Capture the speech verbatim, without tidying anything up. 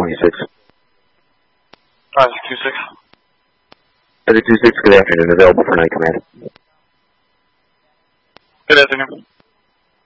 twenty-six. Isaac two six. Isaac two six, good afternoon. Available for night command. Good afternoon.